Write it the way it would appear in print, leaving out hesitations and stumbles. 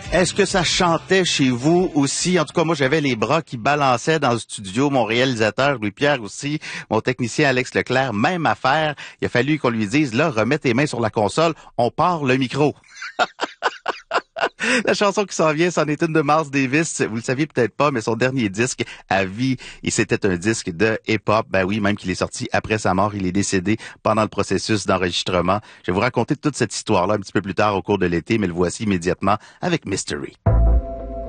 Est-ce que ça chantait chez vous aussi? En tout cas, moi, j'avais les bras qui balançaient dans le studio. Mon réalisateur, Louis-Pierre aussi. Mon technicien, Alex Leclerc, même affaire. Il a fallu qu'on lui dise, là, remets tes mains sur la console. On part le micro. La chanson qui s'en vient, c'en est une de Miles Davis. Vous le saviez peut-être pas, mais son dernier disque à vie, et c'était un disque de hip-hop. Ben oui, même qu'il est sorti après sa mort, il est décédé pendant le processus d'enregistrement. Je vais vous raconter toute cette histoire-là un petit peu plus tard au cours de l'été, mais le voici immédiatement avec Mystery.